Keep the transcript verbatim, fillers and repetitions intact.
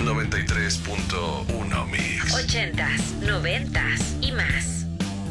noventa y tres punto uno Mix. Ochentas, noventas y más.